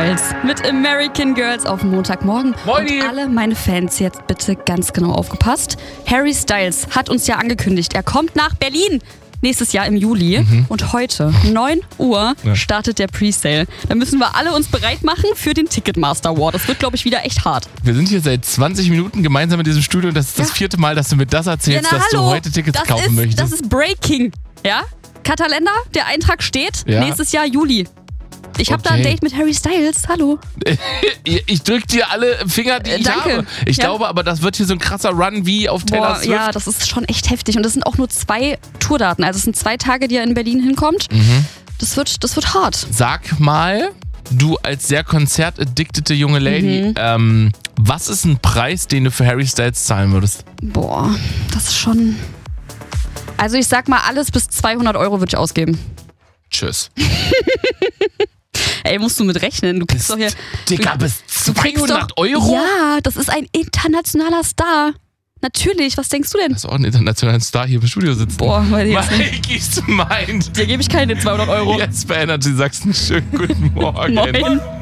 Styles mit American Girls auf Montagmorgen. Moini. Und alle meine Fans jetzt bitte ganz genau aufgepasst. Harry Styles hat uns ja angekündigt, er kommt nach Berlin. Nächstes Jahr im Juli. Und heute, 9 Uhr, startet der Presale. Da müssen wir alle uns bereit machen für den Ticketmaster War. Das wird, glaube ich, wieder echt hart. Wir sind hier seit 20 Minuten gemeinsam in diesem Studio und das ist das 4. Mal, dass du mir das erzählst, dass du heute Tickets kaufen möchtest. Das ist Breaking. Ja? Katalender, der Eintrag steht. Ja. Nächstes Jahr Juli. Ich habe da ein Date mit Harry Styles. Hallo. Ich drück dir alle Finger, die ich Danke. habe. Ich glaube aber, das wird hier so ein krasser Run wie auf Taylor Swift. Ja, das ist schon echt heftig. Und das sind auch nur 2 Tourdaten. Also es sind 2 Tage, die er in Berlin hinkommt. Das wird hart. Sag mal, du als sehr konzertaddictete junge Lady, was ist ein Preis, den du für Harry Styles zahlen würdest? Boah, das ist schon... Also ich sag mal, alles bis 200 € würde ich ausgeben. Tschüss. Ey, musst du mit rechnen. Du kriegst doch hier... Digga, bis du kriegst 200 doch, €? Ja, das ist ein internationaler Star. Natürlich, was denkst du denn? Da ist auch ein internationaler Star hier im Studio sitzen. Boah, weiß ich jetzt nicht. Mike ist meint. Dir gebe ich keine 200 €. Jetzt bei Energy Sachsen. Schönen guten Morgen. Moin.